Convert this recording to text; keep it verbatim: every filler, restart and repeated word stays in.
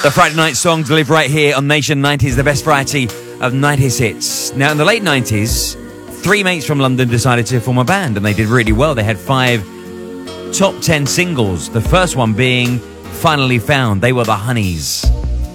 The Friday night songs live right here on Nation nineties, the best variety of nineties hits. Now, in the late nineties, three mates from London decided to form a band, and they did really well. They had five top ten singles, the first one being Finally Found. They were the Honeys.